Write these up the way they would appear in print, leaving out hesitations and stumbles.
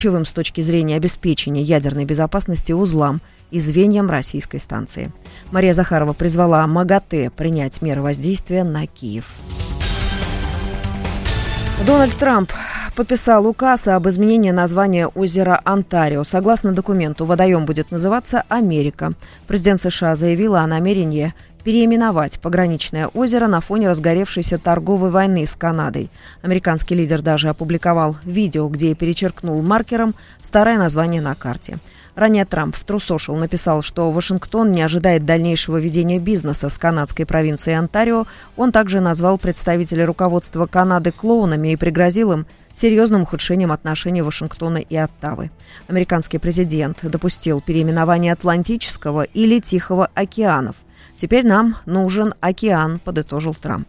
ключевым с точки зрения обеспечения ядерной безопасности узлам и звеньям российской станции. Мария Захарова призвала МАГАТЭ принять меры воздействия на Киев. Дональд Трамп подписал указ об изменении названия озера Онтарио. Согласно документу, водоем будет называться «Америка». Президент США заявила о намерении переименовать пограничное озеро на фоне разгоревшейся торговой войны с Канадой. Американский лидер даже опубликовал видео, где перечеркнул маркером старое название на карте. Ранее Трамп в True Social написал, что Вашингтон не ожидает дальнейшего ведения бизнеса с канадской провинцией Онтарио. Он также назвал представителей руководства Канады клоунами и пригрозил им серьезным ухудшением отношений Вашингтона и Оттавы. Американский президент допустил переименование Атлантического или Тихого океанов. «Теперь нам нужен океан», подытожил Трамп.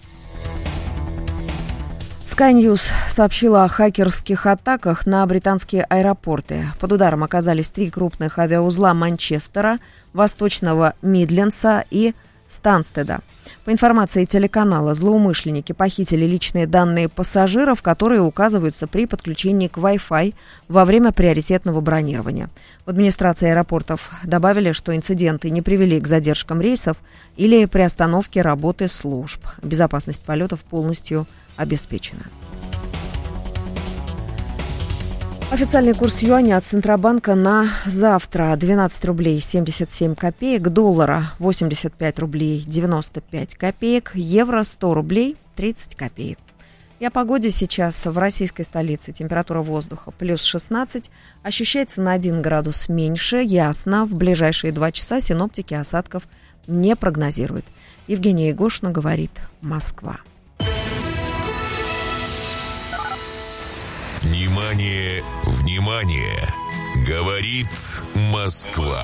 Sky News сообщила о хакерских атаках на британские аэропорты. Под ударом оказались 3 крупных авиаузла Манчестера, Восточного Мидлендса и Станстеда. По информации телеканала, злоумышленники похитили личные данные пассажиров, которые указываются при подключении к Wi-Fi во время приоритетного бронирования. В администрации аэропортов добавили, что инциденты не привели к задержкам рейсов или приостановке работы служб. Безопасность полетов полностью обеспечена. Официальный курс юаня от Центробанка на завтра 12 рублей 77 копеек, доллара 85 рублей 95 копеек, евро 100 рублей 30 копеек. И о погоде сейчас в российской столице. Температура воздуха плюс 16, ощущается на 1 градус меньше, ясно. В ближайшие 2 часа синоптики осадков не прогнозируют. Евгения Егошина говорит «Москва». Внимание, внимание! Говорит Москва.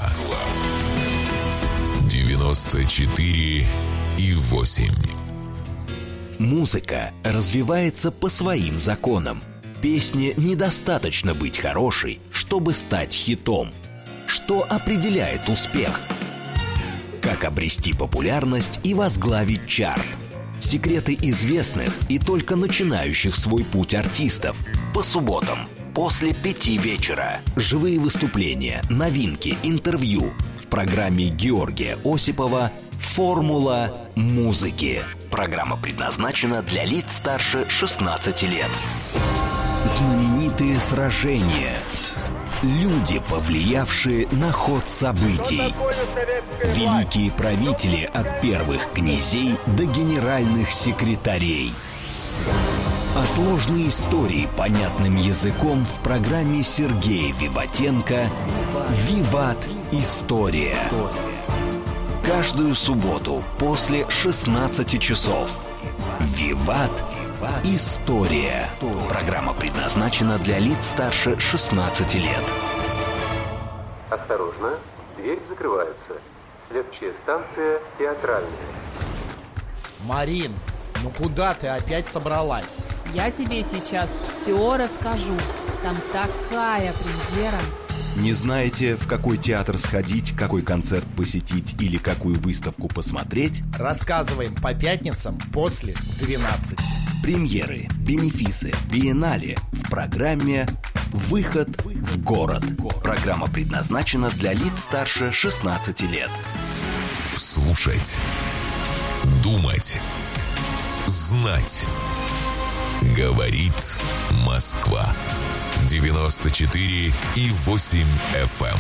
94,8. Музыка развивается по своим законам. Песне недостаточно быть хорошей, чтобы стать хитом. Что определяет успех? Как обрести популярность и возглавить чарт? Секреты известных и только начинающих свой путь артистов. По субботам после 5 вечера. Живые выступления, новинки, интервью. В программе Георгия Осипова «Формула музыки». Программа предназначена для лиц старше 16 лет. Знаменитые сражения. Люди, повлиявшие на ход событий. Великие правители от первых князей до генеральных секретарей. А сложные истории понятным языком в программе Сергея Виватенко «Виват. История». Каждую субботу после 16 часов. «Виват. История». Программа предназначена для лиц старше 16 лет. Осторожно, двери закрываются. Следующая станция Театральная. Марин, ну куда ты опять собралась? Я тебе сейчас все расскажу. Там такая премьера. Не знаете, в какой театр сходить, какой концерт посетить или какую выставку посмотреть? Рассказываем по пятницам после 12. Премьеры, бенефисы, биеннале в программе «Выход в город». Программа предназначена для лиц старше 16 лет. Слушать, думать, знать. Говорит Москва. 94,8 FM.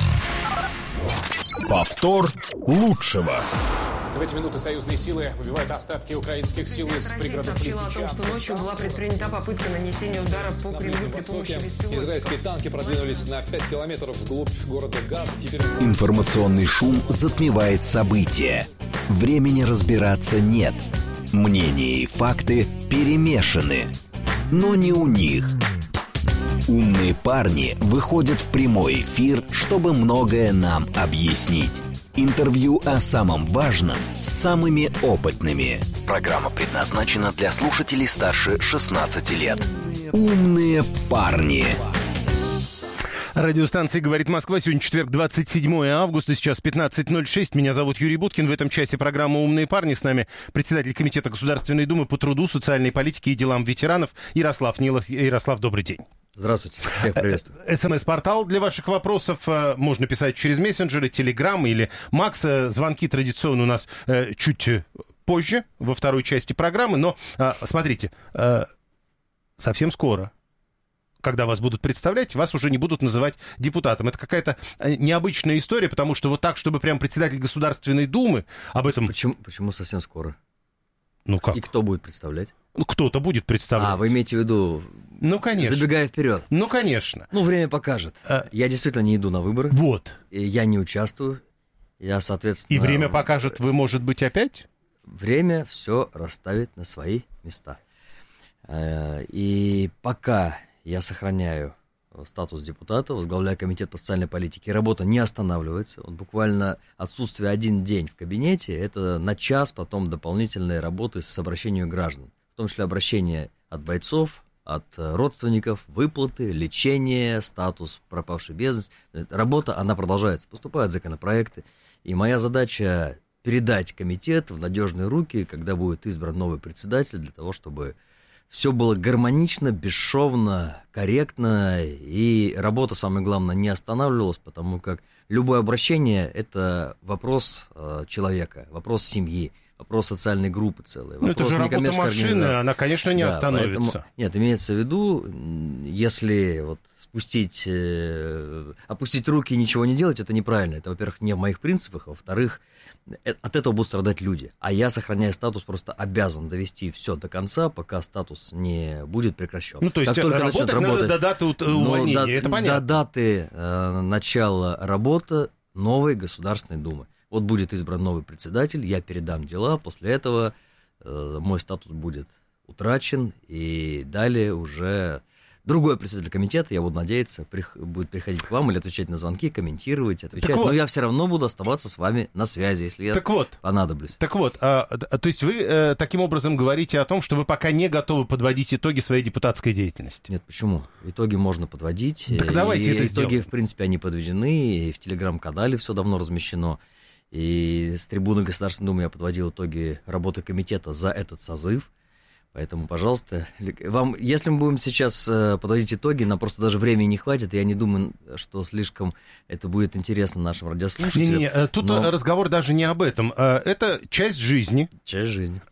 Повтор лучшего. В эти минуты союзные силы выбивают остатки украинских сил из пригородов Лисичанска. Сообщила о том, что ночью была предпринята попытка нанесения удара по Кремлю при помощи беспилотников. Израильские танки продвинулись на 5 километров вглубь города Газ. Информационный шум затмевает события. Времени разбираться нет. Мнения и факты перемешаны. Но не у них. Умные парни выходят в прямой эфир, чтобы многое нам объяснить. Интервью о самом важном с самыми опытными. Программа предназначена для слушателей старше 16 лет. Умные парни. Радиостанция «Говорит Москва». Сегодня четверг, 27 августа, сейчас 15:06. Меня зовут Юрий Буткин. В этом часе программа «Умные парни». С нами председатель Комитета Государственной Думы по труду, социальной политике и делам ветеранов Ярослав Нилов. Ярослав, добрый день. Здравствуйте, всех приветствую. СМС-портал для ваших вопросов. Можно писать через мессенджеры, Телеграм или Макс. Звонки традиционно у нас чуть позже, во второй части программы. Но, смотрите, совсем скоро, когда вас будут представлять, вас уже не будут называть депутатом. Это какая-то необычная история, потому что вот так, чтобы прям председатель Государственной Думы об этом... Почему совсем скоро? Ну как? И кто будет представлять? Ну, кто-то будет представлять. Вы имеете в виду, ну, конечно. Забегая вперед? Ну, конечно. Ну, время покажет. Я действительно не иду на выборы. Вот. Я не участвую. Я, соответственно... И время покажет, вы, может быть, опять? Время все расставит на свои места. И пока я сохраняю статус депутата, возглавляю комитет по социальной политике, работа не останавливается. Вот буквально отсутствие один день в кабинете, это на час потом дополнительные работы с обращением граждан. В том числе обращение от бойцов, от родственников, выплаты, лечение, статус пропавший без вести. Работа, она продолжается. Поступают законопроекты. И моя задача передать комитет в надежные руки, когда будет избран новый председатель, для того, чтобы все было гармонично, бесшовно, корректно, и работа, самое главное, не останавливалась, потому как любое обращение – это вопрос человека, вопрос семьи, вопрос социальной группы целой. Ну, это же работа машины, она, конечно, не остановится. Поэтому, нет, имеется в виду, если вот опустить руки и ничего не делать, это неправильно. Это, во-первых, не в моих принципах, а во-вторых, от этого будут страдать люди. А я, сохраняя статус, просто обязан довести все до конца, пока статус не будет прекращен. Ну, то есть работать надо до даты увольнения, это понятно. До даты начала работы новой Государственной Думы. Вот будет избран новый председатель, я передам дела, после этого мой статус будет утрачен, и далее уже другой председатель комитета, я буду надеяться, будет приходить к вам или отвечать на звонки, комментировать, отвечать. Но я все равно буду оставаться с вами на связи, если я понадоблюсь. Так вот, то есть вы таким образом говорите о том, что вы пока не готовы подводить итоги своей депутатской деятельности? Нет, почему? Итоги можно подводить. Так давайте это сделаем. Итоги, в принципе, они подведены, и в Телеграм-канале все давно размещено. И с трибуны Государственной Думы я подводил итоги работы комитета за этот созыв. Поэтому, пожалуйста, если мы будем сейчас подводить итоги, нам просто даже времени не хватит, и я не думаю, что слишком это будет интересно нашим радиослушателям. Не-не-не, тут разговор даже не об этом. Это часть жизни. Часть жизни.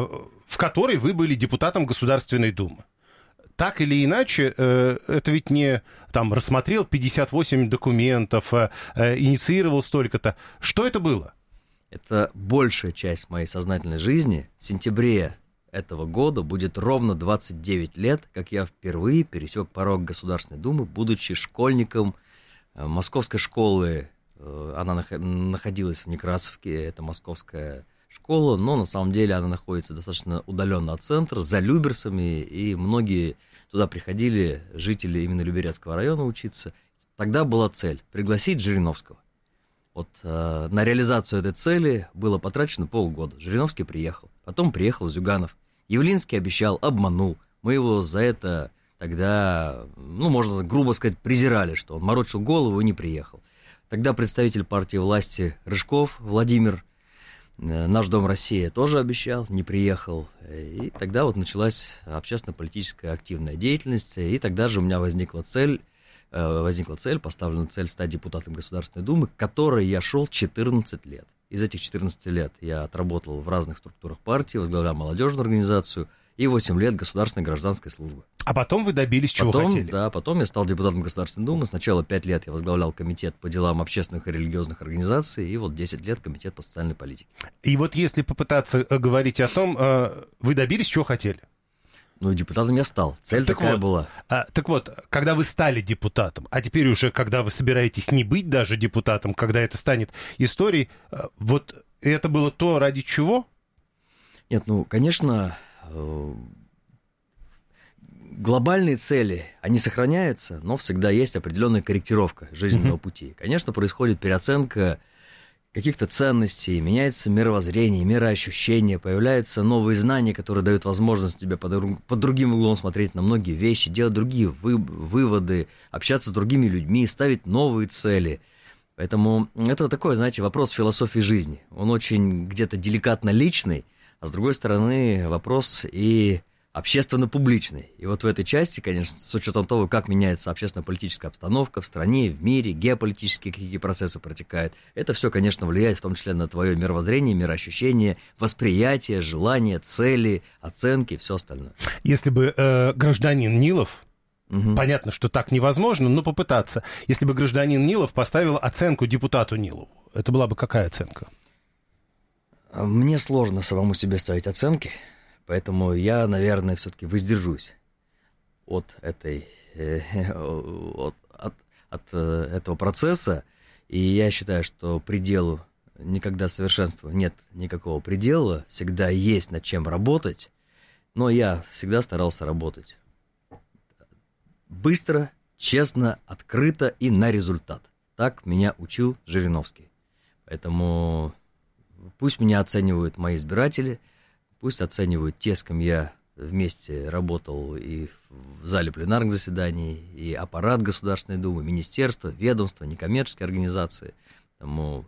В которой вы были депутатом Государственной Думы. Так или иначе, это ведь не там рассмотрел 58 документов, инициировал столько-то. Что это было? Это большая часть моей сознательной жизни. В сентябре этого года будет ровно 29 лет, как я впервые пересек порог Государственной Думы, будучи школьником московской школы. Она находилась в Некрасовке, это московская школа, но на самом деле она находится достаточно удаленно от центра, за Люберцами, и многие туда приходили жители именно Люберецкого района учиться. Тогда была цель – пригласить Жириновского. Вот на реализацию этой цели было потрачено полгода. Жириновский приехал, потом приехал Зюганов. Явлинский обещал, обманул. Мы его за это тогда, можно грубо сказать, презирали, что он морочил голову и не приехал. Тогда представитель партии власти Рыжков Владимир, наш Дом России, тоже обещал, не приехал. И тогда вот началась общественно-политическая активная деятельность, и тогда же у меня возникла цель, поставлена цель стать депутатом Государственной Думы, к которой я шел 14 лет. Из этих 14 лет я отработал в разных структурах партии, возглавлял молодежную организацию и 8 лет государственной гражданской службы. А потом вы добились, чего хотели? Да, потом я стал депутатом Государственной Думы. Сначала 5 лет я возглавлял комитет по делам общественных и религиозных организаций, и вот 10 лет комитет по социальной политике. И вот если попытаться говорить о том, вы добились, чего хотели? Депутатом я стал. Цель такая была. Так вот, когда вы стали депутатом, а теперь уже, когда вы собираетесь не быть даже депутатом, когда это станет историей, вот это было то, ради чего? Нет, конечно, глобальные цели, они сохраняются, но всегда есть определенная корректировка жизненного пути. Конечно, происходит переоценка каких-то ценностей, меняется мировоззрение, мироощущение, появляются новые знания, которые дают возможность тебе под другим углом смотреть на многие вещи, делать другие выводы, общаться с другими людьми, ставить новые цели. Поэтому это такой, вопрос философии жизни. Он очень где-то деликатно личный, а с другой стороны вопрос и общественно-публичный. И вот в этой части, конечно, с учетом того, как меняется общественно-политическая обстановка в стране, в мире, геополитические какие процессы протекают, это все, конечно, влияет в том числе на твое мировоззрение, мироощущение, восприятие, желания, цели, оценки и все остальное. Если бы гражданин Нилов, понятно, что так невозможно, но попытаться, если бы гражданин Нилов поставил оценку депутату Нилову, это была бы какая оценка? Мне сложно самому себе ставить оценки. Поэтому я, наверное, все-таки воздержусь от этого процесса. И я считаю, что пределу никогда совершенства нет никакого предела. Всегда есть над чем работать. Но я всегда старался работать быстро, честно, открыто и на результат. Так меня учил Жириновский. Поэтому пусть меня оценивают мои избиратели, пусть оценивают те, с кем я вместе работал и в зале пленарных заседаний, и аппарат Государственной Думы, министерства, ведомства, некоммерческие организации. Поэтому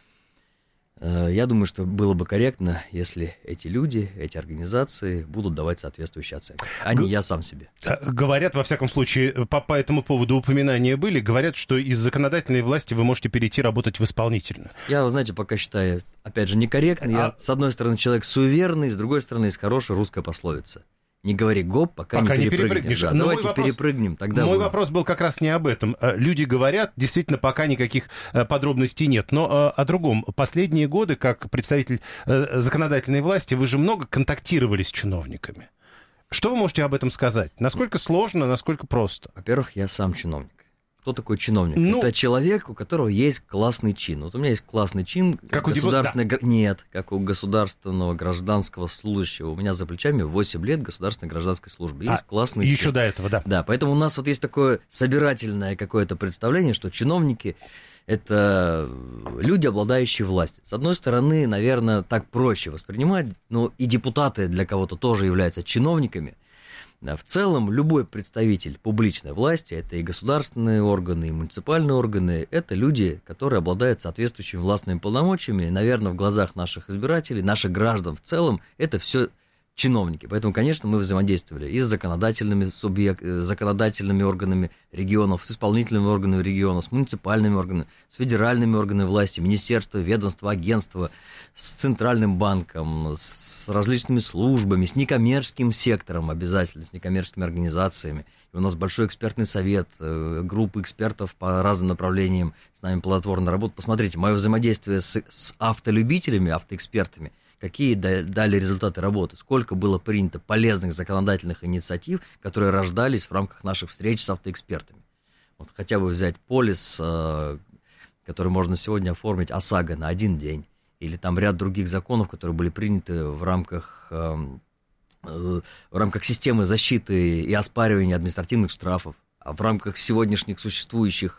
я думаю, что было бы корректно, если эти люди, эти организации будут давать соответствующие оценки, а не я сам себе. Говорят, во всяком случае, по этому поводу упоминания были, говорят, что из законодательной власти вы можете перейти работать в исполнительную. Я, вы знаете, пока считаю, опять же, некорректно. Я, с одной стороны, человек суеверный, с другой стороны, есть хорошая русская пословица. Не говори гоп, пока не перепрыгнешь. Да, давайте перепрыгнем, тогда мой вопрос был как раз не об этом. Люди говорят, действительно, пока никаких подробностей нет, но о другом. Последние годы, как представитель законодательной власти, вы же много контактировали с чиновниками. Что вы можете об этом сказать? Насколько сложно, насколько просто? Во-первых, я сам чиновник. Кто такой чиновник? Это человек, у которого есть классный чин. Вот у меня есть классный чин. Как государственный... Нет, как у государственного гражданского служащего. У меня за плечами 8 лет государственной гражданской службы. Есть классный еще чин. До этого, да. Да, поэтому у нас вот есть такое собирательное какое-то представление, что чиновники – это люди, обладающие властью. С одной стороны, наверное, так проще воспринимать, но и депутаты для кого-то тоже являются чиновниками. В целом, любой представитель публичной власти, это и государственные органы, и муниципальные органы, это люди, которые обладают соответствующими властными полномочиями, и, наверное, в глазах наших избирателей, наших граждан в целом, это все чиновники. Поэтому, конечно, мы взаимодействовали и с законодательными органами регионов, с исполнительными органами регионов, с муниципальными органами, с федеральными органами власти, министерства, ведомства, агентства, с Центральным банком, с различными службами, с некоммерческим сектором обязательно, с некоммерческими организациями. И у нас большой экспертный совет, группы экспертов по разным направлениям с нами плодотворно работают. Посмотрите, мое взаимодействие с автолюбителями, автоэкспертами, какие дали результаты работы, сколько было принято полезных законодательных инициатив, которые рождались в рамках наших встреч с автоэкспертами. Вот хотя бы взять полис, который можно сегодня оформить ОСАГО на один день, или там ряд других законов, которые были приняты в рамках системы защиты и оспаривания административных штрафов, а в рамках сегодняшних существующих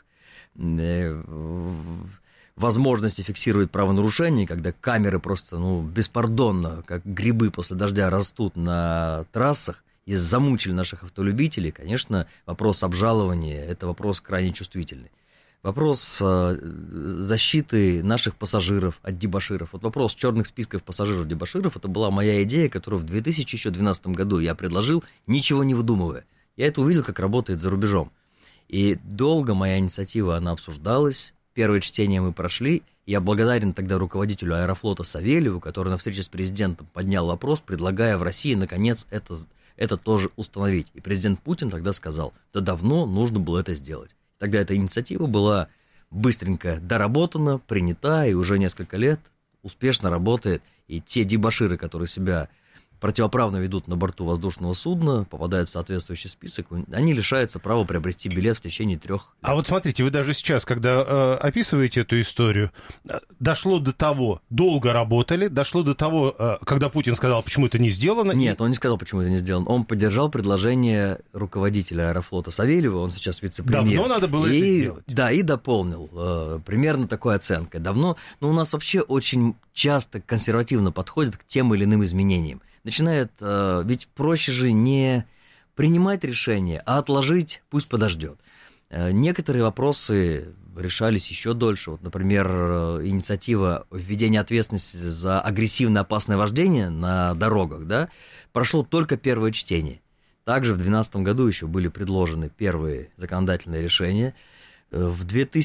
возможности фиксировать правонарушения, когда камеры просто беспардонно, как грибы после дождя, растут на трассах и замучили наших автолюбителей, конечно, вопрос обжалования – это вопрос крайне чувствительный. Вопрос защиты наших пассажиров от дебоширов. Вот вопрос черных списков пассажиров-дебоширов – это была моя идея, которую в 2012 году я предложил, ничего не выдумывая. Я это увидел, как работает за рубежом. И долго моя инициатива, она обсуждалась. Первое чтение мы прошли. Я благодарен тогда руководителю Аэрофлота Савельеву, который на встрече с президентом поднял вопрос, предлагая в России, наконец, это тоже установить. И президент Путин тогда сказал, да давно нужно было это сделать. Тогда эта инициатива была быстренько доработана, принята, и уже несколько лет успешно работает. И те дебоширы, которые себя противоправно ведут на борту воздушного судна, попадают в соответствующий список, они лишаются права приобрести билет в течение 3 лет. А вот смотрите, вы даже сейчас, когда описываете эту историю, дошло до того, долго работали, дошло до того, когда Путин сказал, почему это не сделано. Нет, он не сказал, почему это не сделано. Он поддержал предложение руководителя Аэрофлота Савельева, он сейчас вице-премьер. Давно надо было это сделать. Да, и дополнил. Примерно такой оценкой. Давно, но у нас вообще очень часто консервативно подходят к тем или иным изменениям. Начинает, ведь проще же не принимать решение, а отложить, пусть подождет. Некоторые вопросы решались еще дольше. Вот, например, инициатива введения ответственности за агрессивно опасное вождение на дорогах, да, прошло только первое чтение. Также в 2012 году еще были предложены первые законодательные решения. В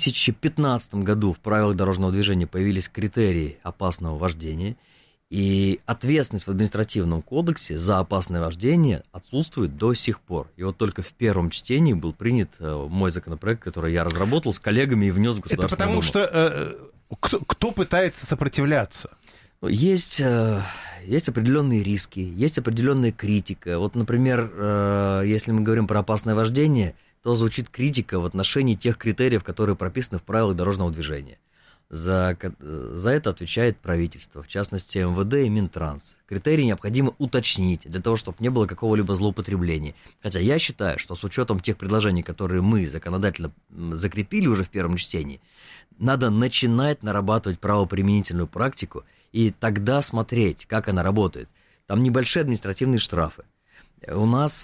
2015 году в правилах дорожного движения появились критерии опасного вождения, и ответственность в административном кодексе за опасное вождение отсутствует до сих пор. И вот только в первом чтении был принят мой законопроект, который я разработал с коллегами и внес в Государственную Думу. Это потому что кто пытается сопротивляться? Есть определенные риски, есть определенная критика. Вот, например, если мы говорим про опасное вождение, то звучит критика в отношении тех критериев, которые прописаны в правилах дорожного движения. За это отвечает правительство, в частности МВД и Минтранс. Критерии необходимо уточнить для того, чтобы не было какого-либо злоупотребления. Хотя я считаю, что с учетом тех предложений, которые мы законодательно закрепили уже в первом чтении, надо начинать нарабатывать правоприменительную практику и тогда смотреть, как она работает. Там небольшие административные штрафы. У нас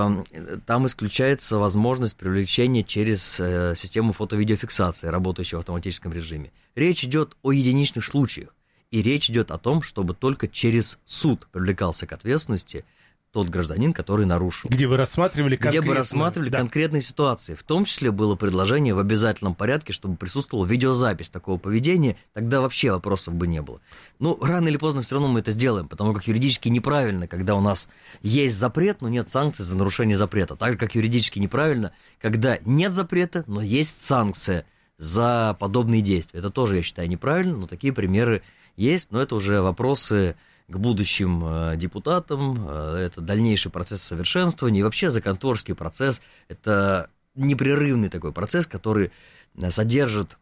там исключается возможность привлечения через систему фото-видеофиксации, работающую в автоматическом режиме. Речь идет о единичных случаях, и речь идет о том, чтобы только через суд привлекался к ответственности тот гражданин, который нарушил. Где вы рассматривали конкретные ситуации. В том числе было предложение в обязательном порядке, чтобы присутствовала видеозапись такого поведения, тогда вообще вопросов бы не было. Ну, рано или поздно все равно мы это сделаем, потому как юридически неправильно, когда у нас есть запрет, но нет санкций за нарушение запрета. Так же, как юридически неправильно, когда нет запрета, но есть санкция за подобные действия. Это тоже, я считаю, неправильно, но такие примеры есть, но это уже вопросы к будущим депутатам, это дальнейший процесс совершенствования, и вообще законотворческий процесс – это непрерывный такой процесс, который содержит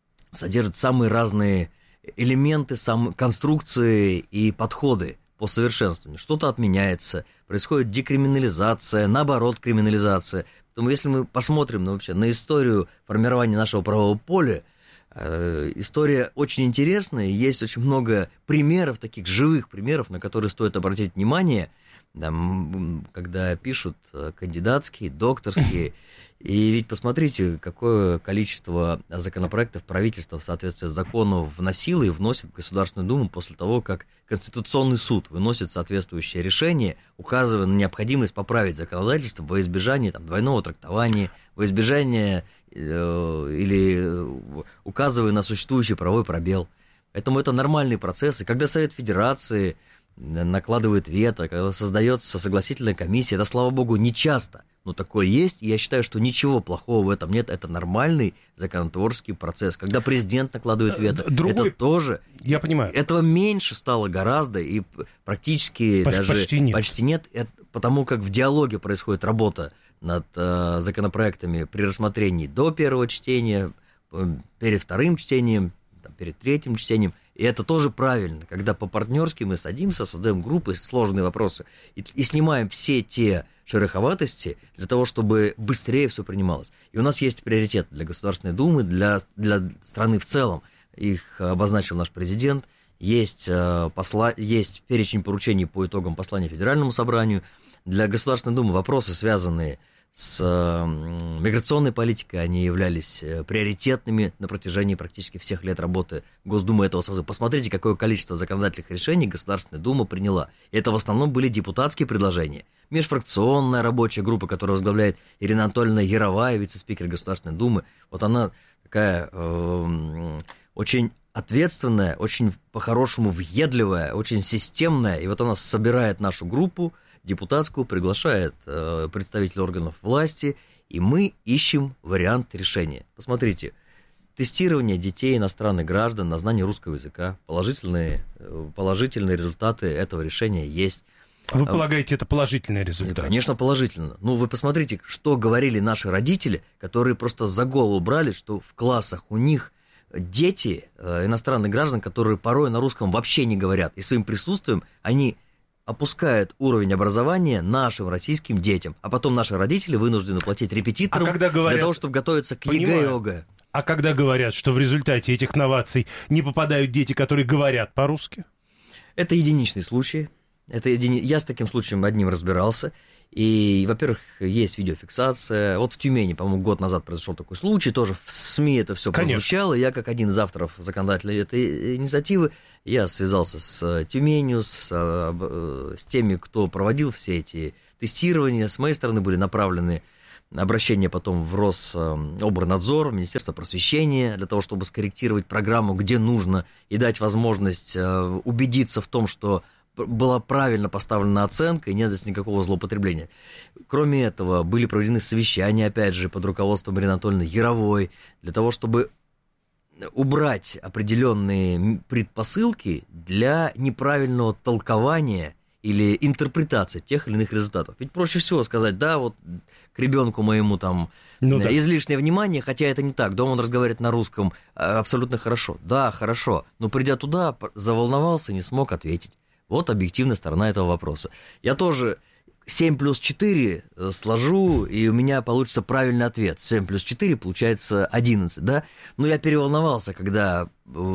самые разные элементы, конструкции и подходы по совершенствованию. Что-то отменяется, происходит декриминализация, наоборот, криминализация. Поэтому если мы посмотрим на историю формирования нашего правового поля, история очень интересная, есть очень много примеров, таких живых примеров, на которые стоит обратить внимание, когда пишут кандидатские, докторские. И ведь посмотрите, какое количество законопроектов правительство в соответствии с законом вносило и вносит в Государственную Думу после того, как Конституционный суд выносит соответствующее решение, указывая на необходимость поправить законодательство во избежание двойного трактования, во избежание или указывая на существующий правовой пробел. Поэтому это нормальный процесс. И когда Совет Федерации накладывает вето, когда создается согласительная комиссия, это, слава богу, не часто, но такое есть, и я считаю, что ничего плохого в этом нет, это нормальный законотворческий процесс. Когда президент накладывает вето, это тоже... Я понимаю. Этого меньше стало гораздо, и практически почти нет, потому как в диалоге происходит работа над законопроектами при рассмотрении до первого чтения, перед вторым чтением, перед третьим чтением. И это тоже правильно, когда по-партнерски мы садимся, создаем группы, сложные вопросы, и снимаем все те шероховатости для того, чтобы быстрее все принималось. И у нас есть приоритет для Государственной Думы, для страны в целом. Их обозначил наш президент. Есть перечень поручений по итогам послания Федеральному собранию. Для Государственной Думы вопросы, связанные с миграционной политикой, они являлись приоритетными на протяжении практически всех лет работы Госдумы этого созыва. Посмотрите, какое количество законодательных решений Государственная Дума приняла. И это в основном были депутатские предложения. Межфракционная рабочая группа, которую возглавляет Ирина Анатольевна Яровая, вице-спикер Государственной Думы, вот она такая очень ответственная, очень по-хорошему въедливая, очень системная, и вот она собирает нашу группу депутатскую, приглашает представителей органов власти, и мы ищем вариант решения. Посмотрите, тестирование детей иностранных граждан на знание русского языка, положительные результаты этого решения есть. Вы полагаете, это положительный результат? Конечно, положительно. Ну, вы посмотрите, что говорили наши родители, которые просто за голову брали, что в классах у них дети иностранных граждан, которые порой на русском вообще не говорят, и своим присутствием они опускают уровень образования нашим российским детям, а потом наши родители вынуждены платить репетиторам для того, чтобы готовиться к ЕГЭ и ОГЭ. А когда говорят, что в результате этих новаций не попадают дети, которые говорят по-русски? Это единичный случай. Я с таким случаем одним разбирался. И, во-первых, есть видеофиксация. Вот в Тюмени, по-моему, год назад произошел такой случай, тоже в СМИ это все прозвучало. Я, как один из авторов, законодателей этой инициативы, я связался с Тюменью, с теми, кто проводил все эти тестирования. С моей стороны были направлены обращения потом в Рособорнадзор, в Министерство просвещения, для того, чтобы скорректировать программу, где нужно, и дать возможность убедиться в том, что была правильно поставлена оценка и нет здесь никакого злоупотребления. Кроме этого, были проведены совещания, опять же, под руководством Марины Анатольевны Яровой, для того, чтобы убрать определенные предпосылки для неправильного толкования или интерпретации тех или иных результатов. Ведь проще всего сказать, да, вот к ребенку моему там излишнее внимание, хотя это не так. Дома он разговаривает на русском абсолютно хорошо. Да, хорошо, но придя туда, заволновался и не смог ответить. Вот объективная сторона этого вопроса. Я тоже 7 плюс 4 сложу, и у меня получится правильный ответ. 7 плюс 4 получается 11, да? Но я переволновался, когда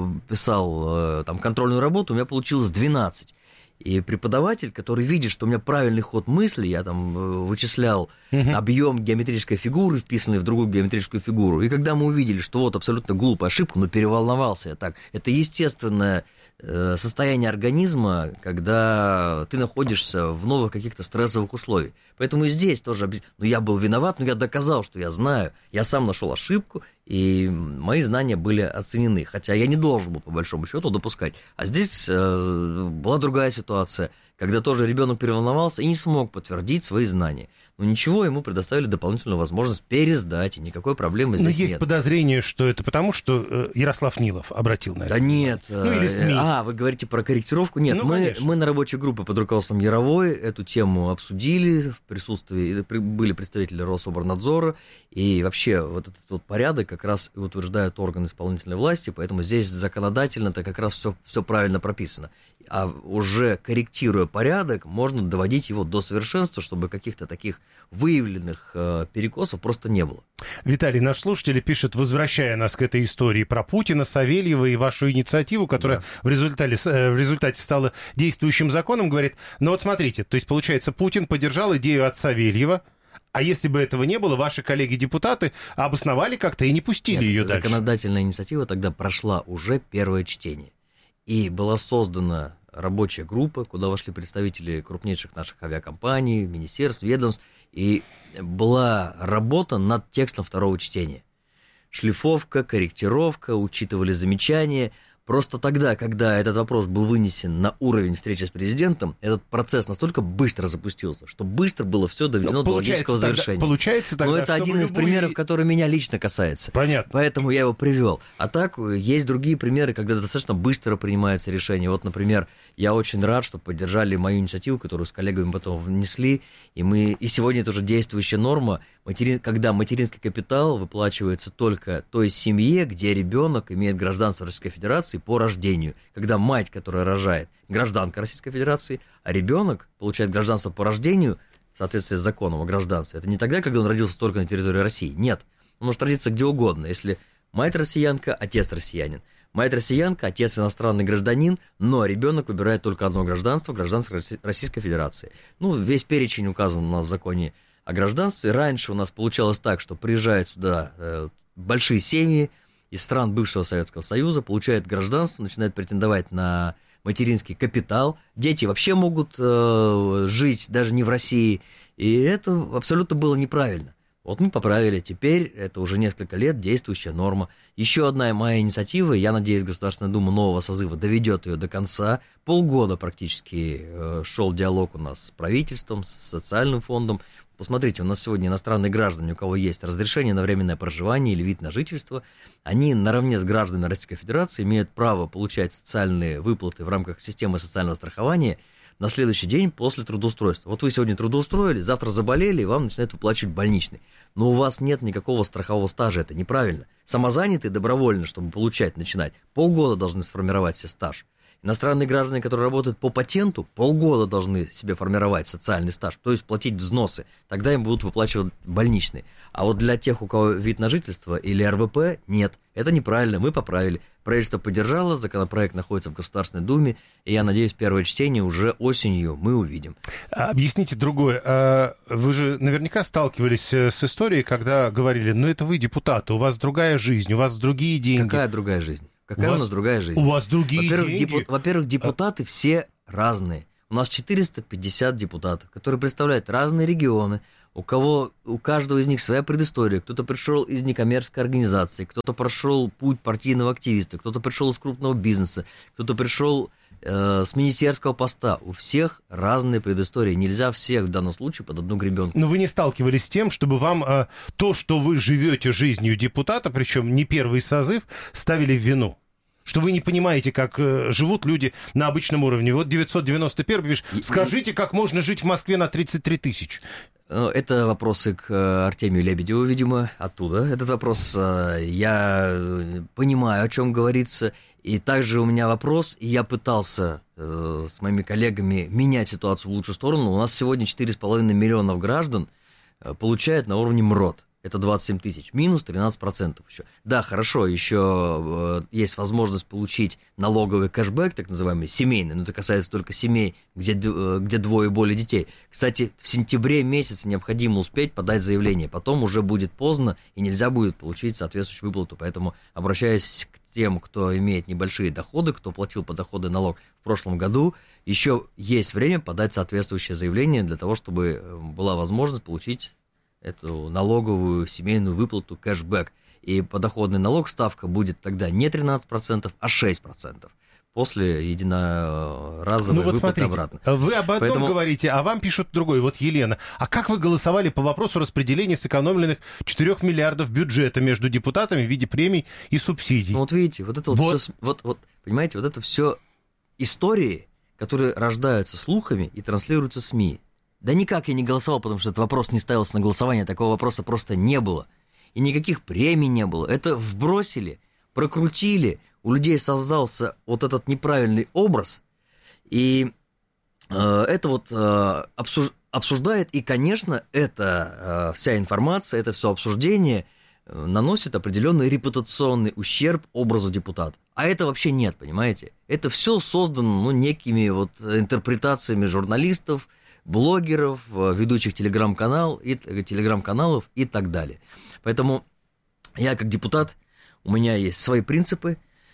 писал там контрольную работу, у меня получилось 12. И преподаватель, который видит, что у меня правильный ход мысли, я там вычислял объем геометрической фигуры, вписанный в другую геометрическую фигуру, и когда мы увидели, что вот абсолютно глупая ошибка, но переволновался я так, это естественное состояние организма, когда ты находишься в новых каких-то стрессовых условиях. Поэтому и здесь тоже, я был виноват, но я доказал, что я знаю, я сам нашел ошибку, и мои знания были оценены, хотя я не должен был, по большому счету, допускать. А здесь была другая ситуация, когда тоже ребенок переволновался и не смог подтвердить свои знания. Но ничего, ему предоставили дополнительную возможность пересдать, и никакой проблемы здесь нет. Но есть подозрение, что это потому, что Ярослав Нилов обратил на это. Да нет. Ну или СМИ. Вы говорите про корректировку? Нет, мы на рабочей группе под руководством Яровой эту тему обсудили, в присутствии были представители Рособорнадзора, и вообще вот этот вот порядок как раз и утверждают органы исполнительной власти, поэтому здесь законодательно-то как раз все правильно прописано. А уже корректируя порядок, можно доводить его до совершенства, чтобы каких-то таких выявленных перекосов просто не было. Виталий, наш слушатель пишет, возвращая нас к этой истории про Путина, Савельева и вашу инициативу, которая в результате стала действующим законом, говорит, ну вот смотрите, то есть получается, Путин поддержал идею от Савельева, а если бы этого не было, ваши коллеги-депутаты обосновали как-то и не пустили ее дальше. Законодательная инициатива тогда прошла уже первое чтение. И была создана рабочая группа, куда вошли представители крупнейших наших авиакомпаний, министерств, ведомств, и была работа над текстом второго чтения. Шлифовка, корректировка, учитывали замечания. Просто тогда, когда этот вопрос был вынесен на уровень встречи с президентом, этот процесс настолько быстро запустился, что быстро было все доведено до логического завершения. Получается тогда, но это один из примеров, который меня лично касается. Понятно. Поэтому я его привел. А так, есть другие примеры, когда достаточно быстро принимаются решения. Вот, например, я очень рад, что поддержали мою инициативу, которую с коллегами потом внесли, и сегодня это уже действующая норма, когда материнский капитал выплачивается только той семье, где ребенок имеет гражданство Российской Федерации по рождению. Когда мать, которая рожает, гражданка Российской Федерации, а ребенок получает гражданство по рождению в соответствии с законом о гражданстве. Это не тогда, когда он родился только на территории России. Нет. Он может родиться где угодно, если мать россиянка, отец россиянин. Мать россиянка, отец иностранный гражданин, но ребенок выбирает только одно гражданство Российской Федерации. Весь перечень указан у нас в законе о гражданстве. Раньше у нас получалось так, что приезжают сюда большие семьи из стран бывшего Советского Союза, получают гражданство, начинают претендовать на материнский капитал. Дети вообще могут жить даже не в России, и это абсолютно было неправильно. Вот мы поправили, теперь это уже несколько лет действующая норма. Еще одна моя инициатива, я надеюсь, Государственная Дума нового созыва доведет ее до конца. Полгода практически шел диалог у нас с правительством, с социальным фондом. Посмотрите, у нас сегодня иностранные граждане, у кого есть разрешение на временное проживание или вид на жительство, они наравне с гражданами Российской Федерации имеют право получать социальные выплаты в рамках системы социального страхования на следующий день после трудоустройства. Вот вы сегодня трудоустроили, завтра заболели, и вам начинают выплачивать больничный. Но у вас нет никакого страхового стажа, это неправильно. Самозанятые добровольно, чтобы начинать, полгода должны сформировать себе стаж. Иностранные граждане, которые работают по патенту, полгода должны себе формировать социальный стаж, то есть платить взносы, тогда им будут выплачивать больничные. А вот для тех, у кого вид на жительство или РВП, нет, это неправильно, мы поправили. Правительство поддержало, законопроект находится в Государственной Думе, и я надеюсь, первое чтение уже осенью мы увидим. Объясните другое. Вы же наверняка сталкивались с историей, когда говорили, ну это вы депутаты, у вас другая жизнь, у вас другие деньги. Какая другая жизнь? Какая у нас другая жизнь? У вас другие деньги? Во-первых, депутаты все разные. У нас 450 депутатов, которые представляют разные регионы. У каждого из них своя предыстория. Кто-то пришел из некоммерческой организации, кто-то прошел путь партийного активиста, кто-то пришел из крупного бизнеса, кто-то пришел с министерского поста. У всех разные предыстории. Нельзя всех в данном случае под одну гребенку. Но вы не сталкивались с тем, чтобы вам то, что вы живете жизнью депутата, причем не первый созыв, ставили в вину? Что вы не понимаете, как живут люди на обычном уровне. Вот 991 пишет, скажите, как можно жить в Москве на 33 тысячи? Это вопросы к Артемию Лебедеву, видимо, оттуда. Этот вопрос я понимаю, о чем говорится. И также у меня вопрос, и я пытался с моими коллегами менять ситуацию в лучшую сторону. У нас сегодня 4,5 миллионов граждан получают на уровне МРОТ. Это 27 тысяч, минус 13% еще. Да, хорошо, еще есть возможность получить налоговый кэшбэк, так называемый, семейный, но это касается только семей, где двое и более детей. Кстати, в сентябре месяце необходимо успеть подать заявление, потом уже будет поздно и нельзя будет получить соответствующую выплату. Поэтому обращаюсь к тем, кто имеет небольшие доходы, кто платил подоходный налог в прошлом году, еще есть время подать соответствующее заявление для того, чтобы была возможность получить эту налоговую семейную выплату кэшбэк. И подоходный налог ставка будет тогда не 13%, а 6%. После единоразовой выплаты смотрите, обратно. Вы об одном говорите, а вам пишут другой. Вот Елена, а как вы голосовали по вопросу распределения сэкономленных 4 миллиардов бюджета между депутатами в виде премий и субсидий? Ну вот видите, вот это вот понимаете, вот это все истории, которые рождаются слухами и транслируются СМИ. Да никак я не голосовал, потому что этот вопрос не ставился на голосование, такого вопроса просто не было. И никаких премий не было. Это вбросили, прокрутили, у людей создался вот этот неправильный образ, и это вот обсуждает, и, конечно, эта вся информация, это все обсуждение наносит определенный репутационный ущерб образу депутата. А это вообще нет, понимаете? Это все создано некими вот интерпретациями журналистов, блогеров, ведущих телеграм-каналов и так далее. Поэтому я как депутат, у меня есть свои принципы,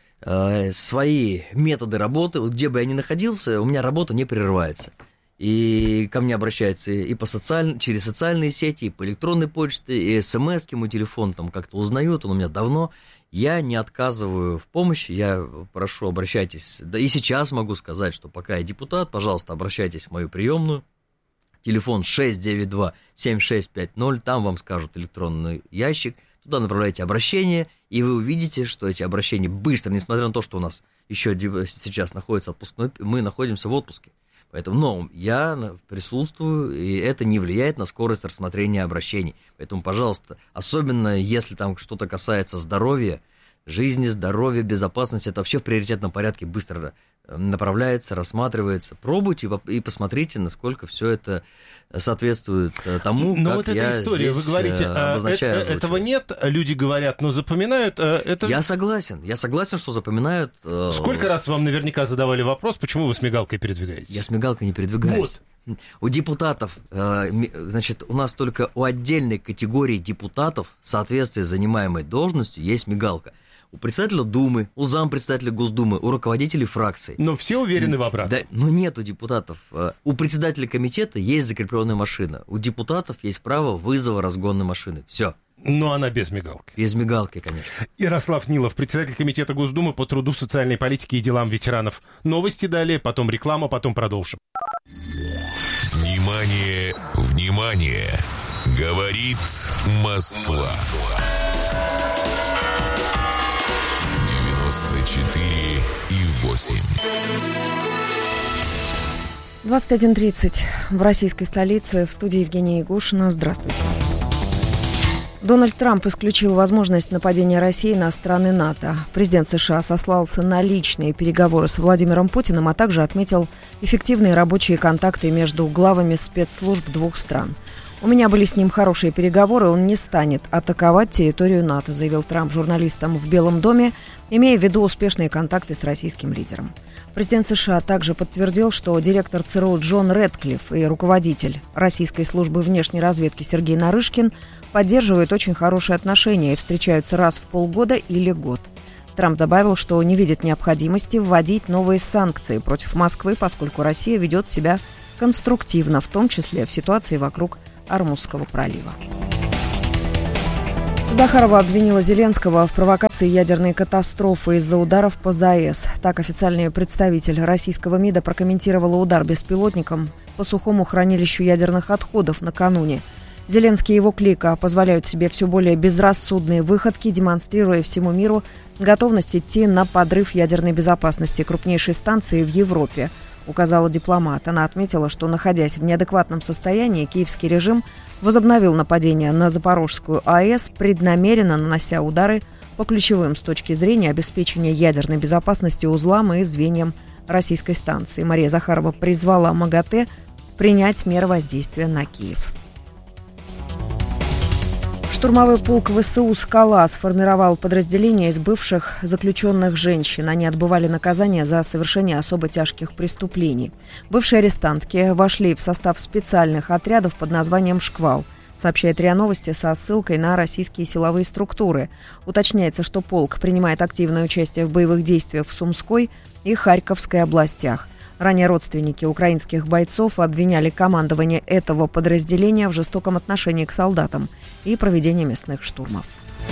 свои методы работы. Вот где бы я ни находился, у меня работа не прерывается. И ко мне обращаются и через социальные сети, и по электронной почте, и смс-ки, мой телефон там как-то узнают, он у меня давно. Я не отказываю в помощи, я прошу, обращайтесь. Да и сейчас могу сказать, что пока я депутат, пожалуйста, обращайтесь в мою приемную. Телефон 692-7650, там вам скажут электронный ящик, туда направляйте обращение, и вы увидите, что эти обращения быстро, несмотря на то, что у нас еще сейчас находится отпускной, мы находимся в отпуске. Поэтому я присутствую, и это не влияет на скорость рассмотрения обращений. Поэтому, пожалуйста, особенно если там что-то касается здоровья, жизни, здоровья, безопасности, это вообще в приоритетном порядке быстро направляется, рассматривается. Пробуйте и посмотрите, насколько все это соответствует тому, но как вот я эта история, здесь вы говорите, этого нет, люди говорят, но запоминают. Я согласен, что запоминают. Сколько раз вам наверняка задавали вопрос, почему вы с мигалкой передвигаетесь? Я с мигалкой не передвигаюсь. Вот. У депутатов, значит, у нас только у отдельной категории депутатов в соответствии с занимаемой должностью есть мигалка. У председателя Думы, у зампредседателя Госдумы, у руководителей фракций. Но все уверены в обратном. Да, но нет у депутатов. У председателя комитета есть закрепленная машина. У депутатов есть право вызова разгонной машины. Все. Но она без мигалки. Без мигалки, конечно. Ярослав Нилов, председатель комитета Госдумы по труду, социальной политике и делам ветеранов. Новости далее, потом реклама, потом продолжим. Внимание, внимание! Говорит Москва. 94,8. 21:30 в российской столице. В студии Евгения Ягушина. Здравствуйте. Дональд Трамп исключил возможность нападения России на страны НАТО. Президент США сослался на личные переговоры с Владимиром Путиным, а также отметил эффективные рабочие контакты между главами спецслужб двух стран. У меня были с ним хорошие переговоры, он не станет атаковать территорию НАТО, заявил Трамп журналистам в Белом доме, имея в виду успешные контакты с российским лидером. Президент США также подтвердил, что директор ЦРУ Джон Рэдклифф и руководитель российской службы внешней разведки Сергей Нарышкин поддерживают очень хорошие отношения и встречаются раз в полгода или год. Трамп добавил, что не видит необходимости вводить новые санкции против Москвы, поскольку Россия ведет себя конструктивно, в том числе в ситуации вокруг Ормузского пролива. Захарова обвинила Зеленского в провокации ядерной катастрофы из-за ударов по ЗАЭС. Так официальный представитель российского МИДа прокомментировала удар беспилотником по сухому хранилищу ядерных отходов накануне. Зеленский и его клика позволяют себе все более безрассудные выходки, демонстрируя всему миру готовность идти на подрыв ядерной безопасности крупнейшей станции в Европе, указала дипломат. Она отметила, что, находясь в неадекватном состоянии, киевский режим возобновил нападение на Запорожскую АЭС, преднамеренно нанося удары по ключевым с точки зрения обеспечения ядерной безопасности узлам и звеньям российской станции. Мария Захарова призвала МАГАТЭ принять меры воздействия на Киев. Штурмовой полк ВСУ «Скала» сформировал подразделение из бывших заключенных женщин. Они отбывали наказание за совершение особо тяжких преступлений. Бывшие арестантки вошли в состав специальных отрядов под названием «Шквал», сообщает РИА Новости со ссылкой на российские силовые структуры. Уточняется, что полк принимает активное участие в боевых действиях в Сумской и Харьковской областях. Ранее родственники украинских бойцов обвиняли командование этого подразделения в жестоком отношении к солдатам и проведении мясных штурмов.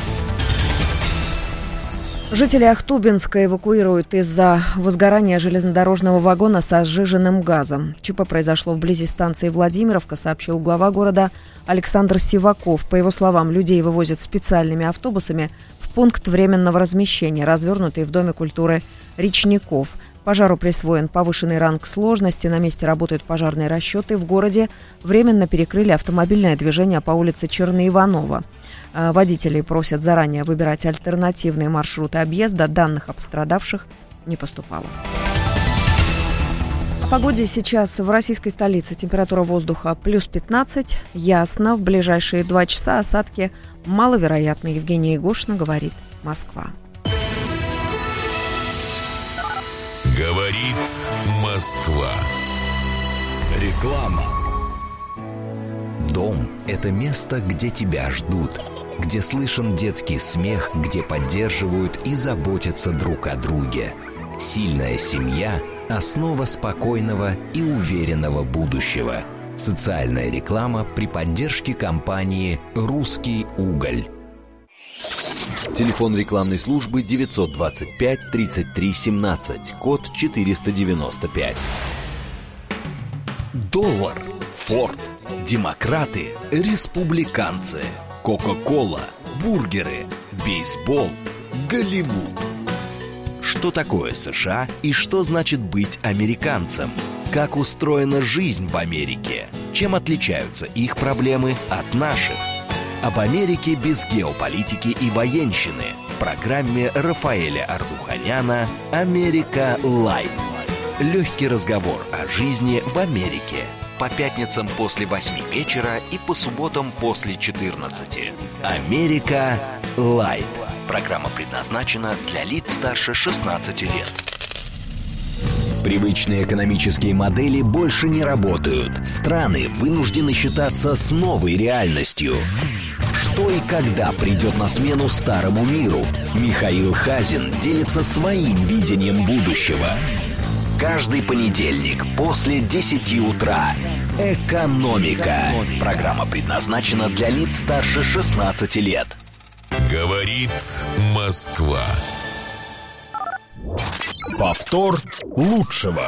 Жители Ахтубинска эвакуируют из-за возгорания железнодорожного вагона со сжиженным газом. ЧП произошло вблизи станции Владимировка, сообщил глава города Александр Сиваков. По его словам, людей вывозят специальными автобусами в пункт временного размещения, развернутый в Доме культуры Речников. Пожару присвоен повышенный ранг сложности. На месте работают пожарные расчеты. В городе временно перекрыли автомобильное движение по улице Черноиванова. Водителей просят заранее выбирать альтернативные маршруты объезда. Данных о пострадавших не поступало. О погоде сейчас в российской столице. Температура воздуха плюс 15. Ясно. В ближайшие 2 часа осадки маловероятны. Евгения Егошина говорит «Москва». Говорит Москва. Реклама. Дом – это место, где тебя ждут, где слышен детский смех, где поддерживают и заботятся друг о друге. Сильная семья – основа спокойного и уверенного будущего. Социальная реклама при поддержке компании «Русский уголь». Телефон рекламной службы 925 33 17, код 495. Доллар, Форд, демократы, республиканцы, Кока-кола, бургеры, бейсбол, Голливуд. Что такое США и что значит быть американцем? Как устроена жизнь в Америке? Чем отличаются их проблемы от наших? Об Америке без геополитики и военщины в программе Рафаэля Ардуханяна «Америка Лайт». Легкий разговор о жизни в Америке. По пятницам после 8 вечера и по субботам после 14. «Америка Лайт». Программа предназначена для лиц старше 16 лет. Привычные экономические модели больше не работают. Страны вынуждены считаться с новой реальностью. Что и когда придет на смену старому миру? Михаил Хазин делится своим видением будущего. Каждый понедельник после 10 утра. «Экономика». Программа предназначена для лиц старше 16 лет. Говорит Москва. Повтор лучшего.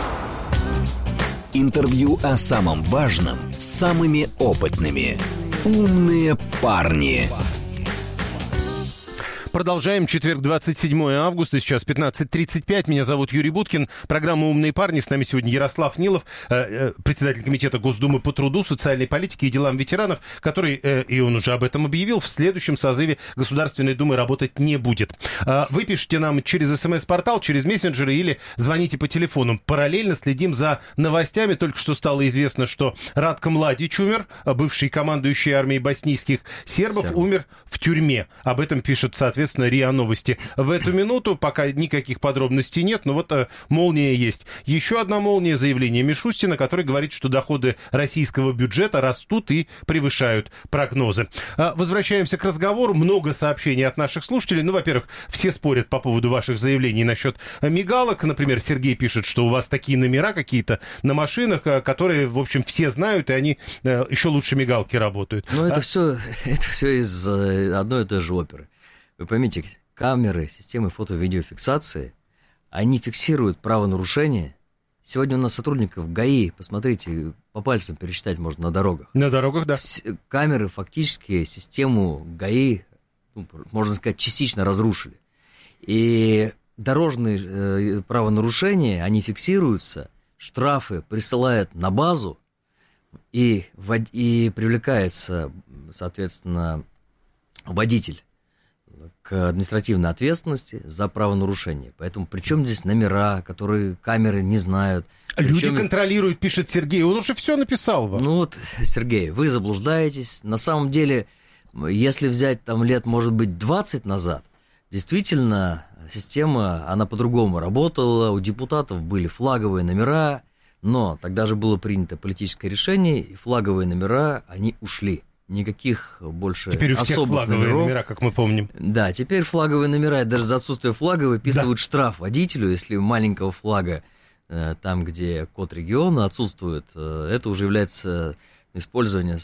Интервью о самом важном с самыми опытными. «Умные парни». Продолжаем. Четверг, 27 августа, сейчас 15:35. Меня зовут Юрий Буткин. Программа «Умные парни». С нами сегодня Ярослав Нилов, председатель комитета Госдумы по труду, социальной политике и делам ветеранов, который, и он уже об этом объявил, в следующем созыве Государственной Думы работать не будет. Вы пишите нам через СМС-портал, через мессенджеры или звоните по телефону. Параллельно следим за новостями. Только что стало известно, что Радко Младич умер, бывший командующий армией боснийских сербов, умер в тюрьме. Об этом пишет, соответственно, РИА Новости. В эту минуту пока никаких подробностей нет, но вот молния есть. Еще одна молния — заявление Мишустина, который говорит, что доходы российского бюджета растут и превышают прогнозы. Возвращаемся к разговору. Много сообщений от наших слушателей. Ну, во-первых, все спорят по поводу ваших заявлений насчет мигалок. Например, Сергей пишет, что у вас такие номера какие-то на машинах, которые, в общем, все знают, и они еще лучше мигалки работают. Но это все из одной и той же оперы. Вы поймите, камеры, системы фото-видеофиксации, они фиксируют правонарушение. Сегодня у нас сотрудников ГАИ, посмотрите, по пальцам пересчитать можно на дорогах. На дорогах, да. Камеры фактически систему ГАИ, можно сказать, частично разрушили. И дорожные правонарушения, они фиксируются, штрафы присылают на базу, и привлекается, соответственно, водитель к административной ответственности за правонарушение. Поэтому при чем здесь номера, которые камеры не знают? Люди контролируют, пишет Сергей. Он уже все написал вам. Ну вот, Сергей, вы заблуждаетесь. На самом деле, если взять там лет, может быть, 20 назад, действительно, система, она по-другому работала. У депутатов были флаговые номера, но тогда же было принято политическое решение, и флаговые номера, они ушли. Никаких больше теперь у всех особых флаговые номера, как мы помним. Да, теперь флаговые номера, даже за отсутствие флага выписывают штраф водителю, если маленького флага, там, где код региона отсутствует, это уже является использование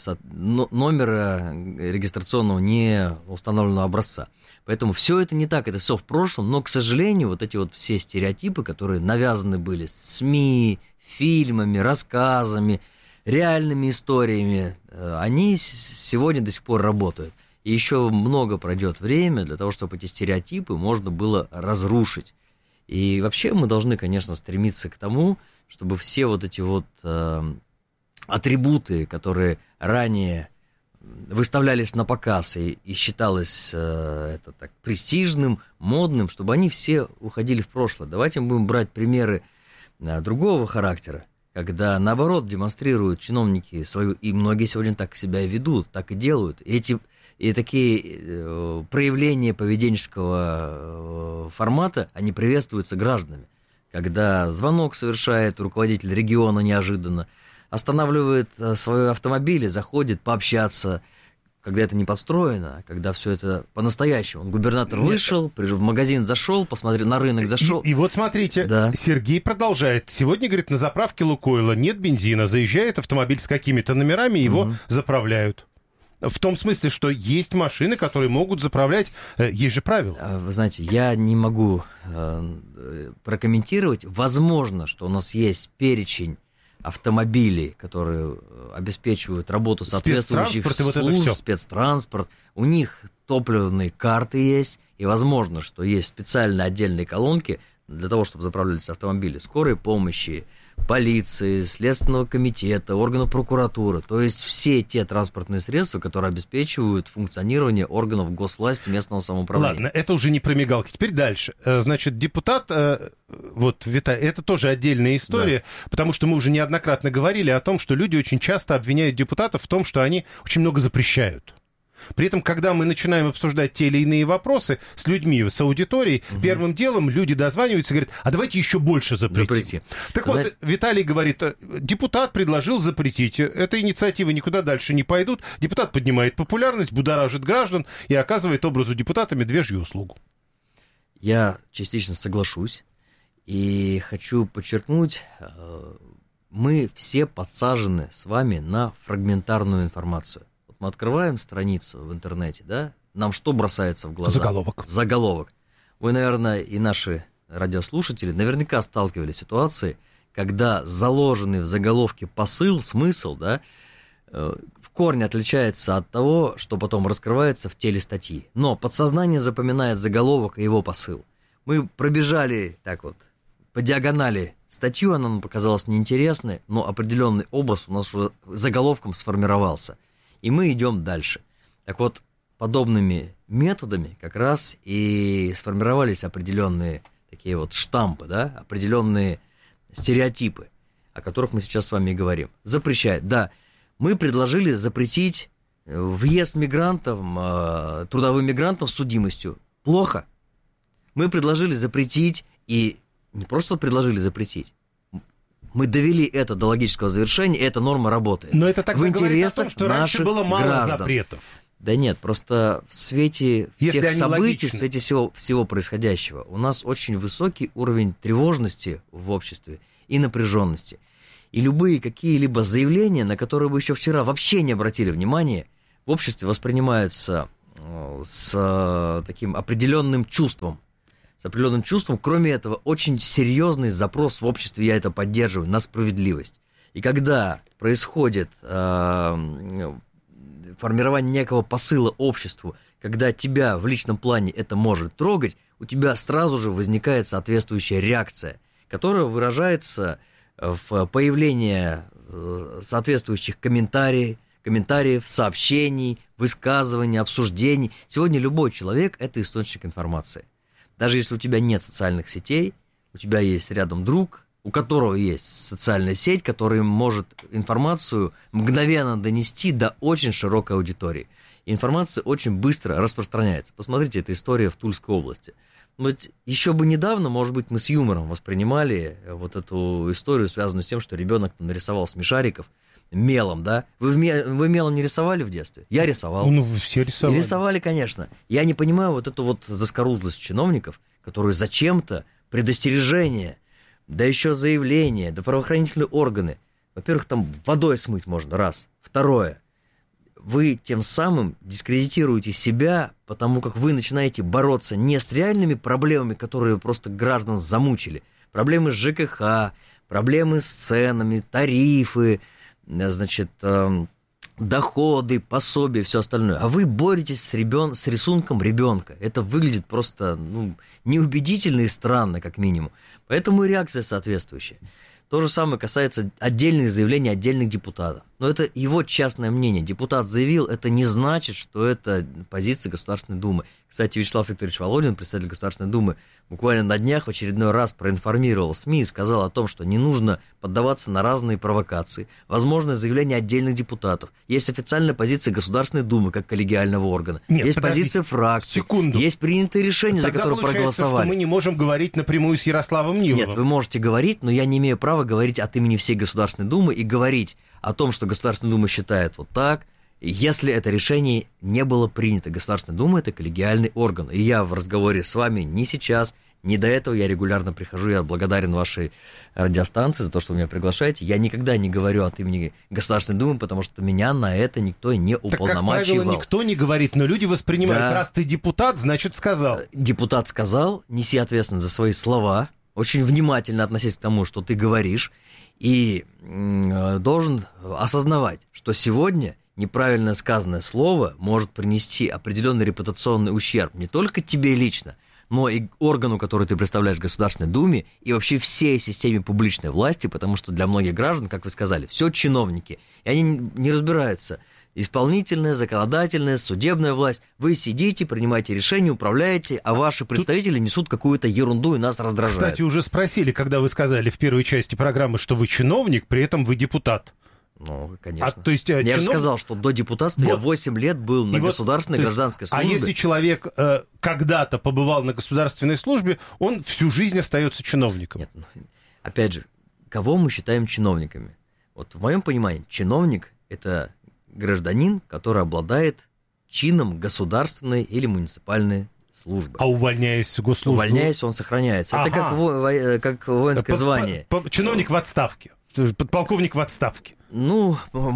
номера регистрационного не установленного образца. Поэтому все это не так, это все в прошлом, но, к сожалению, вот эти вот все стереотипы, которые навязаны были СМИ, фильмами, рассказами, реальными историями, они сегодня до сих пор работают. И еще много пройдет время для того, чтобы эти стереотипы можно было разрушить. И вообще мы должны, конечно, стремиться к тому, чтобы все вот эти вот атрибуты, которые ранее выставлялись на показ и считалось это так престижным, модным, чтобы они все уходили в прошлое. Давайте мы будем брать примеры другого характера, когда, наоборот, демонстрируют чиновники свою, и многие сегодня так себя и ведут, так и делают. И такие проявления поведенческого формата, они приветствуются гражданами. Когда звонок совершает руководитель региона неожиданно, останавливает свои автомобили, заходит пообщаться, когда это не подстроено, когда все это по-настоящему. Губернатор вышел, в магазин зашел, посмотрел, на рынок зашел. И вот смотрите, да. Сергей продолжает. Сегодня, говорит, на заправке «Лукойла» нет бензина, заезжает автомобиль с какими-то номерами, его заправляют. В том смысле, что есть машины, которые могут заправлять, есть же правила. Вы знаете, я не могу прокомментировать. Возможно, что у нас есть перечень автомобилей, которые обеспечивают работу соответствующих служб, спецтранспорт, у них топливные карты есть, и возможно, что есть специальные отдельные колонки для того, чтобы заправлялись автомобили скорой помощи, полиции, Следственного комитета, органов прокуратуры, то есть все те транспортные средства, которые обеспечивают функционирование органов госвласти, местного самоуправления. Ладно, это уже не про мигалки. Теперь дальше. Значит, депутат, вот, Виталий, это тоже отдельная история, да. Потому что мы уже неоднократно говорили о том, что люди очень часто обвиняют депутатов в том, что они очень много запрещают. При этом, когда мы начинаем обсуждать те или иные вопросы с людьми, с аудиторией, первым делом люди дозваниваются и говорят, а давайте еще больше запретим. Так вот, Виталий говорит, депутат предложил запретить, эта инициатива никуда дальше не пойдут, депутат поднимает популярность, будоражит граждан и оказывает образу депутата медвежью услугу. Я частично соглашусь и хочу подчеркнуть, мы все подсажены с вами на фрагментарную информацию. Мы открываем страницу в интернете, да, нам что бросается в глаза? Заголовок. Вы, наверное, и наши радиослушатели наверняка сталкивались с ситуацией, когда заложенный в заголовке посыл, смысл, да, в корне отличается от того, что потом раскрывается в теле статьи. Но подсознание запоминает заголовок и его посыл. Мы пробежали так вот по диагонали статью, она нам показалась неинтересной, но определенный образ у нас уже заголовком сформировался. И мы идем дальше. Так вот, подобными методами как раз и сформировались определенные такие вот штампы, да, определенные стереотипы, о которых мы сейчас с вами и говорим. Запрещает, да. Мы предложили запретить въезд мигрантам, трудовым мигрантам с судимостью. Плохо. Мы предложили запретить, и не просто предложили запретить, мы довели это до логического завершения, и эта норма работает. Но это тогда говорит о том, что раньше было мало граждан. запретов. Да нет, просто в свете Если всех событий, логичны. в свете всего происходящего, у нас очень высокий уровень тревожности в обществе и напряженности. И любые какие-либо заявления, на которые вы еще вчера вообще не обратили внимания, в обществе воспринимаются с таким определенным чувством. С определенным чувством. Кроме этого, очень серьезный запрос в обществе, я это поддерживаю, на справедливость. И когда происходит формирование некого посыла обществу, когда тебя в личном плане это может трогать, у тебя сразу же возникает соответствующая реакция, которая выражается в появлении соответствующих комментариев, сообщений, высказываний, обсуждений. Сегодня любой человек – это источник информации. Даже если у тебя нет социальных сетей, у тебя есть рядом друг, у которого есть социальная сеть, который может информацию мгновенно донести до очень широкой аудитории. И информация очень быстро распространяется. Посмотрите, эта история в Тульской области. Вот еще бы недавно, может быть, мы с юмором воспринимали вот эту историю, связанную с тем, что ребенок нарисовал смешариков мелом, да? Вы мелом не рисовали в детстве? Я рисовал. Ну, все рисовали. И рисовали, конечно. Я не понимаю вот эту вот заскорузлость чиновников, которые зачем-то предостережение, да еще заявление, да правоохранительные органы. Во-первых, там водой смыть можно, раз. Второе. Вы тем самым дискредитируете себя, потому как вы начинаете бороться не с реальными проблемами, которые просто граждан замучили. Проблемы с ЖКХ, проблемы с ценами, тарифы, значит, доходы, пособия, все остальное. А вы боретесь с рисунком ребенка. Это выглядит просто неубедительно и странно, как минимум. Поэтому и реакция соответствующая. То же самое касается отдельных заявлений отдельных депутатов. Но это его частное мнение. Депутат заявил, это не значит, что это позиция Государственной Думы. Кстати, Вячеслав Викторович Володин, председатель Государственной Думы, буквально на днях в очередной раз проинформировал СМИ и сказал о том, что не нужно поддаваться на разные провокации. Возможно, заявление отдельных депутатов. Есть официальная позиция Государственной Думы как коллегиального органа. Нет, есть позиция фракции. Секунду. Есть принятые решения, Тогда за которые проголосовали. Что мы не можем говорить напрямую с Ярославом Ниловым. Нет, вы можете говорить, но я не имею права говорить от имени всей Государственной Думы и говорить о том, что Государственная Дума считает вот так, если это решение не было принято. Государственная Дума – это коллегиальный орган. И я в разговоре с вами ни сейчас, ни до этого, я регулярно прихожу, я благодарен вашей радиостанции за то, что вы меня приглашаете. Я никогда не говорю от имени Государственной Думы, потому что меня на это никто не уполномачивал. Так, как правило, никто не говорит, но люди воспринимают, Да. раз ты депутат, значит сказал. Депутат сказал, неси ответственность за свои слова, очень внимательно относись к тому, что ты говоришь, и должен осознавать, что сегодня неправильно сказанное слово может принести определенный репутационный ущерб не только тебе лично, но и органу, который ты представляешь в Государственной Думе, и вообще всей системе публичной власти, потому что для многих граждан, как вы сказали, все чиновники, и они не разбираются. Исполнительная, законодательная, судебная власть. Вы сидите, принимаете решения, управляете, а ваши представители несут какую-то ерунду и нас раздражают. Кстати, уже спросили, когда вы сказали в первой части программы, что вы чиновник, при этом вы депутат. Ну, конечно. То есть, я же сказал, что до депутатства я 8 лет был на государственной гражданской службе. А если человек когда-то побывал на государственной службе, он всю жизнь остается чиновником? Нет, опять же, кого мы считаем чиновниками? Вот в моем понимании чиновник – это гражданин, который обладает чином государственной или муниципальной службы. А увольняясь с госслужбы? Увольняясь, он сохраняется. Это как воинское звание. Чиновник в отставке. Подполковник в отставке. Ну,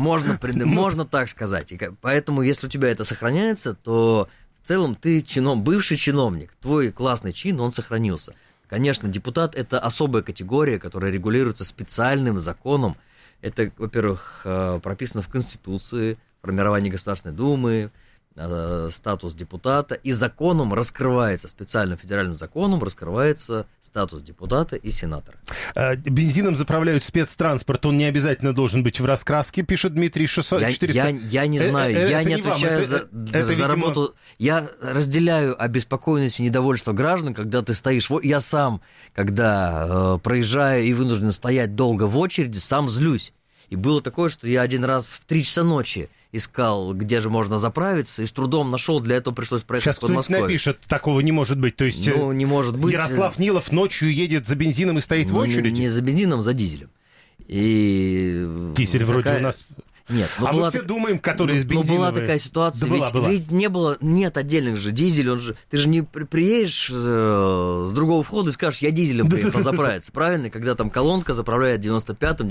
можно так сказать. И поэтому, если у тебя это сохраняется, то в целом ты бывший чиновник. Твой классный чин, он сохранился. Конечно, депутат – это особая категория, которая регулируется специальным законом. Это, во-первых, прописано в Конституции, формирование Государственной Думы, статус депутата, и законом раскрывается, специальным федеральным законом раскрывается статус депутата и сенатора. Бензином заправляют спецтранспорт, он не обязательно должен быть в раскраске, пишет Дмитрий 400. Я не знаю, я не отвечаю за работу. Я разделяю обеспокоенность и недовольство граждан, когда ты стоишь. Я сам, когда проезжаю и вынужден стоять долго в очереди, сам злюсь. И было такое, что я один раз в 3 часа ночи искал, где же можно заправиться, и с трудом нашел, для этого пришлось проехать под Москвой. Сейчас кто-нибудь напишет, такого не может быть. То есть не может быть. Ярослав Нилов ночью едет за бензином и стоит в очереди? Не за бензином, за дизелем. Дизель вроде у нас... Нет, мы все думаем, которые из бензиновые. Была такая ситуация, ведь нет отдельных же дизелей, ты же не приедешь с другого входа и скажешь, я дизелем приехал заправиться, правильно? Когда там колонка заправляет 95-м,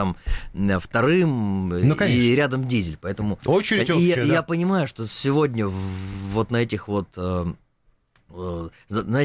92-м, и рядом дизель, поэтому... Очередь общая, я понимаю, что сегодня вот на этих вот... на